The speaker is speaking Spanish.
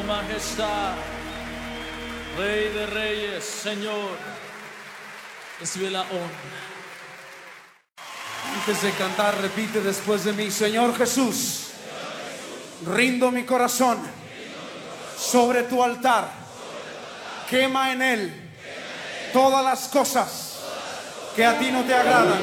majestad, Rey de reyes, Señor, recibe la honra. Antes de cantar, repite después de mí: Señor Jesús, rindo mi corazón sobre tu altar. Quema en él todas las cosas que a ti no te agradan.